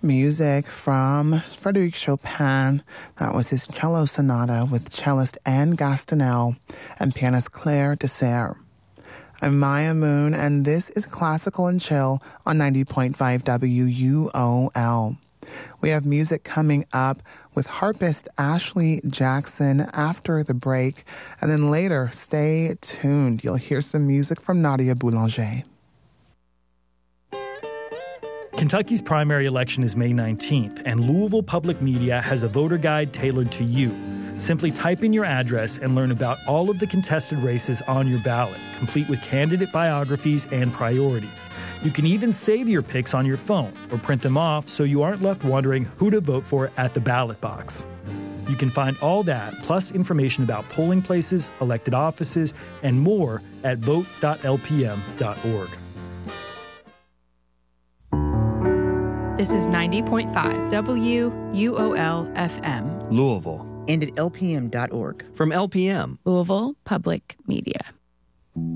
Music from Frédéric Chopin. That was his cello sonata with cellist Anne Gastineau and pianist Claire Dessert. I'm Maya Moon, and this is Classical and Chill on 90.5 WUOL. We have music coming up with harpist Ashley Jackson after the break, and then later, stay tuned. You'll hear some music from Nadia Boulanger. Kentucky's primary election is May 19th, and Louisville Public Media has a voter guide tailored to you. Simply type in your address and learn about all of the contested races on your ballot, complete with candidate biographies and priorities. You can even save your picks on your phone or print them off so you aren't left wondering who to vote for at the ballot box. You can find all that, plus information about polling places, elected offices, and more at vote.lpm.org. This is 90.5 WUOL FM. Louisville. And at lpm.org. From LPM. Louisville Public Media.